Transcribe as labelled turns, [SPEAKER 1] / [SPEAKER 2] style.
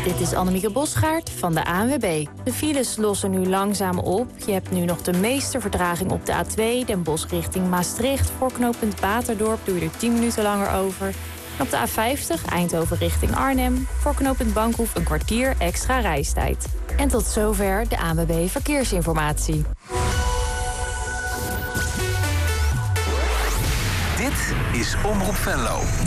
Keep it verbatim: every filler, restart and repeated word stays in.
[SPEAKER 1] Dit is Annemieke Bosgaard van de A N W B. De files lossen nu langzaam op. Je hebt nu nog de meeste vertraging op de A twee, Den Bosch richting Maastricht. Voor knooppunt Baterdorp doe je er tien minuten langer over. En op de A vijftig, Eindhoven richting Arnhem. Voor knooppunt Bankhoef een kwartier extra reistijd. En tot zover de A N W B Verkeersinformatie.
[SPEAKER 2] Dit is Omroep Venlo.